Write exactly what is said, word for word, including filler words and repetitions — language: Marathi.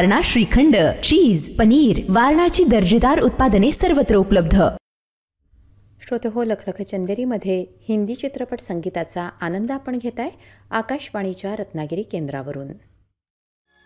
वारणा श्रीखंड, चीज, पनीर, वारणाची दर्जेदार उत्पादने सर्वत्र उपलब्ध। श्रोते हो, लखलख चंदेरीमध्ये हिंदी चित्रपट संगीताचा आनंद आपण घेताय आकाशवाणीच्या रत्नागिरी केंद्रावरून।